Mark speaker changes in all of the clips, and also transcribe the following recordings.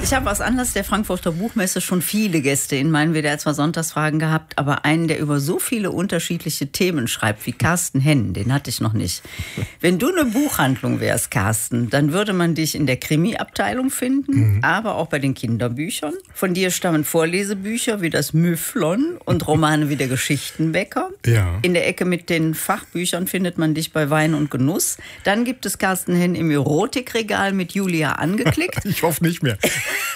Speaker 1: Ich habe aus Anlass der Frankfurter Buchmesse schon viele Gäste in meinen WDR 2 Sonntagsfragen gehabt, aber einen, der über so viele unterschiedliche Themen schreibt, wie Carsten Henn, den hatte ich noch nicht. Wenn du eine Buchhandlung wärst, Carsten, dann würde man dich in der Krimi-Abteilung finden, aber auch bei den Kinderbüchern. Von dir stammen Vorlesebücher wie das Müfflon und Romane wie der Geschichtenbäcker.
Speaker 2: Ja.
Speaker 1: In der Ecke mit den Fachbüchern findet man dich bei Wein und Genuss. Dann gibt es Carsten Henn im Erotikregal mit Julia angeklickt.
Speaker 2: Ich hoffe nicht mehr.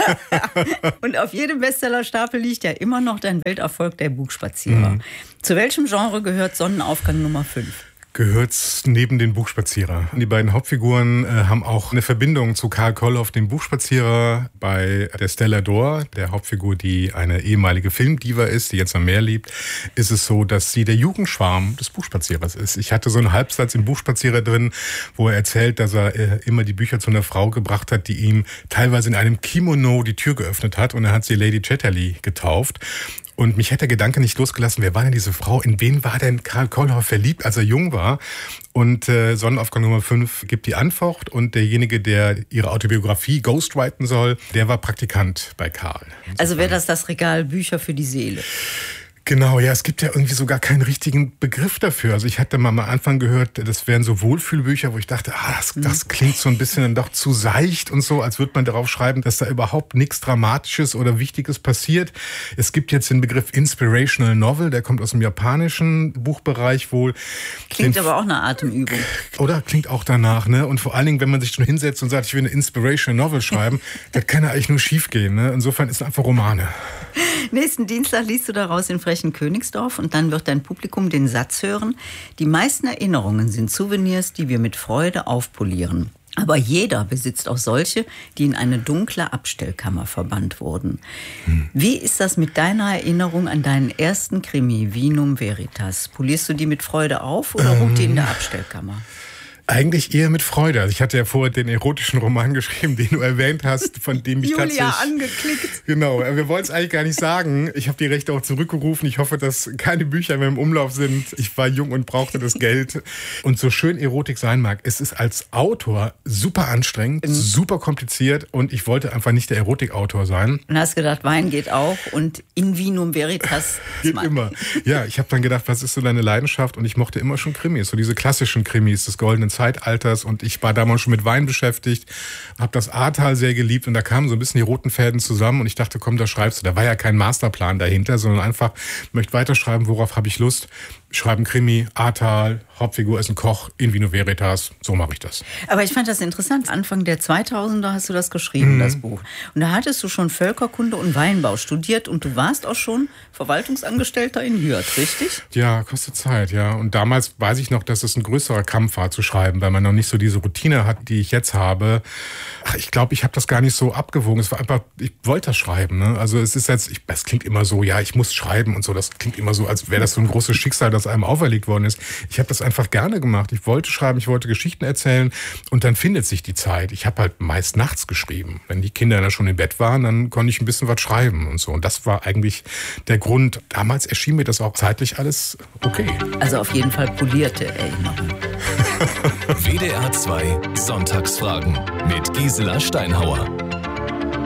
Speaker 1: Und auf jedem Bestsellerstapel liegt ja immer noch dein Welterfolg, der Buchspazierer. Zu welchem Genre gehört Sonnenaufgang Nummer 5?
Speaker 2: Gehört neben den Buchspazierer. Die beiden Hauptfiguren haben auch eine Verbindung zu Karl Kollhoff, dem Buchspazierer. Bei der Stella D'Or, der Hauptfigur, die eine ehemalige Filmdiva ist, die jetzt am Meer lebt, ist es so, dass sie der Jugendschwarm des Buchspazierers ist. Ich hatte so einen Halbsatz im Buchspazierer drin, wo er erzählt, dass er immer die Bücher zu einer Frau gebracht hat, die ihm teilweise in einem Kimono die Tür geöffnet hat, und er hat sie Lady Chatterley getauft. Und mich hat der Gedanke nicht losgelassen, wer war denn diese Frau? In wen war denn Karl Kollhoff verliebt, als er jung war? Und Sonnenaufgang Nummer 5 gibt die Antwort. Und derjenige, der ihre Autobiografie ghostwriten soll, der war Praktikant bei Karl.
Speaker 1: Also wäre das Regal Bücher für die Seele?
Speaker 2: Genau, ja, es gibt ja irgendwie so gar keinen richtigen Begriff dafür. Also ich hatte mal am Anfang gehört, das wären so Wohlfühlbücher, wo ich dachte, das klingt so ein bisschen dann doch zu seicht und so, als würde man darauf schreiben, dass da überhaupt nichts Dramatisches oder Wichtiges passiert. Es gibt jetzt den Begriff Inspirational Novel, der kommt aus dem japanischen Buchbereich wohl.
Speaker 1: Klingt aber auch eine Atemübung.
Speaker 2: Oder? Klingt auch danach, ne? Und vor allen Dingen, wenn man sich schon hinsetzt und sagt, ich will eine Inspirational Novel schreiben, das kann ja eigentlich nur schief gehen, ne? Insofern ist es einfach Romane.
Speaker 1: Nächsten Dienstag liest du daraus in Frechen Königsdorf und dann wird dein Publikum den Satz hören: Die meisten Erinnerungen sind Souvenirs, die wir mit Freude aufpolieren. Aber jeder besitzt auch solche, die in eine dunkle Abstellkammer verbannt wurden. Wie ist das mit deiner Erinnerung an deinen ersten Krimi, Vinum Veritas? Polierst du die mit Freude auf oder ruht die in der Abstellkammer?
Speaker 2: Eigentlich eher mit Freude. Also ich hatte ja vorher den erotischen Roman geschrieben, den du erwähnt hast, von dem ich
Speaker 1: Julia
Speaker 2: tatsächlich...
Speaker 1: angeklickt.
Speaker 2: Genau, wir wollten es eigentlich gar nicht sagen. Ich habe die Rechte auch zurückgerufen. Ich hoffe, dass keine Bücher mehr im Umlauf sind. Ich war jung und brauchte das Geld. Und so schön Erotik sein mag, es ist als Autor super anstrengend, super kompliziert, und ich wollte einfach nicht der Erotikautor sein.
Speaker 1: Und hast gedacht, Wein geht auch und in Vinum Veritas.
Speaker 2: Geht immer. Ja, ich habe dann gedacht, was ist so deine Leidenschaft? Und ich mochte immer schon Krimis, so diese klassischen Krimis des goldenen Zeitalters, und ich war damals schon mit Wein beschäftigt, habe das Ahrtal sehr geliebt, und da kamen so ein bisschen die roten Fäden zusammen, und ich dachte, komm, da schreibst du. Da war ja kein Masterplan dahinter, sondern einfach, ich möchte weiterschreiben, worauf habe ich Lust? Schreiben Krimi, Ahrtal, Hauptfigur ist ein Koch, in Vinum Veritas, so mache ich das.
Speaker 1: Aber ich fand das interessant. Anfang der 2000er hast du das geschrieben, das Buch. Und da hattest du schon Völkerkunde und Weinbau studiert, und du warst auch schon Verwaltungsangestellter in Hürth, richtig?
Speaker 2: Ja, kostet Zeit, ja. Und damals weiß ich noch, dass es ein größerer Kampf war zu schreiben, weil man noch nicht so diese Routine hat, die ich jetzt habe. Ich glaube, ich habe das gar nicht so abgewogen. Es war einfach, ich wollte das schreiben, ne? Also es ist jetzt, es klingt immer so, ja, ich muss schreiben und so. Das klingt immer so, als wäre das so ein großes Schicksal, das einem auferlegt worden ist. Ich habe das einfach gerne gemacht. Ich wollte schreiben, ich wollte Geschichten erzählen, und dann findet sich die Zeit. Ich habe halt meist nachts geschrieben. Wenn die Kinder dann schon im Bett waren, dann konnte ich ein bisschen was schreiben und so. Und das war eigentlich der Grund. Damals erschien mir das auch zeitlich alles okay.
Speaker 1: Also auf jeden Fall polierte Erinnerung.
Speaker 3: WDR 2 Sonntagsfragen mit Gisela Steinhauer.